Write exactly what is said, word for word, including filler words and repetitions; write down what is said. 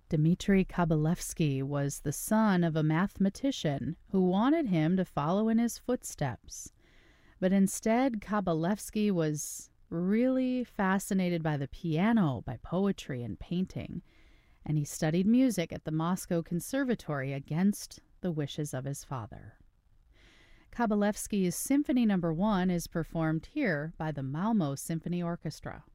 Dmitri Kabalevsky was the son of a mathematician who wanted him to follow in his footsteps. But instead, Kabalevsky was really fascinated by the piano, by poetry and painting, and he studied music at the Moscow Conservatory against the wishes of his father. Kabalevsky's Symphony Number One is performed here by the Malmo Symphony Orchestra.